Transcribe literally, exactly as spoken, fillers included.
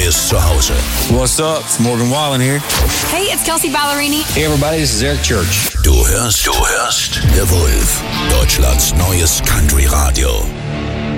neues Zuhause. What's up? It's Morgan Wallen here. Hey, it's Kelsey Ballerini. Hey everybody, this is Eric Church. Du hörst, du hörst The Wolf, Deutschlands neues Country-Radio.